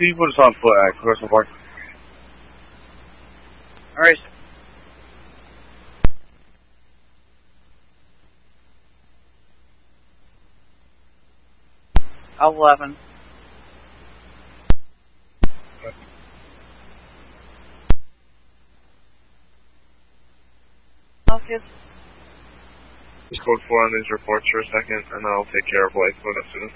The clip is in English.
Can you put us on foot at Commercial Park? Alright. I'll 11. Okay. Just code 4 on these reports for a second, and I'll take care of Lakewood as soon as